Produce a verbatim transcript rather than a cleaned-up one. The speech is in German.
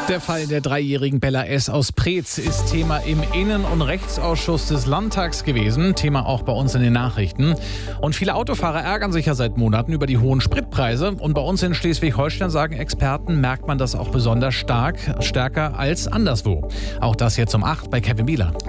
Der Fall der dreijährigen Bella S. aus Preetz ist Thema im Innen- und Rechtsausschuss des Landtags gewesen. Thema auch bei uns in den Nachrichten. Und viele Autofahrer ärgern sich ja seit Monaten über die hohen Spritpreise. Und bei uns in Schleswig-Holstein, sagen Experten, merkt man das auch besonders stark, stärker als anderswo. Auch das jetzt um acht bei Kevin Bieler.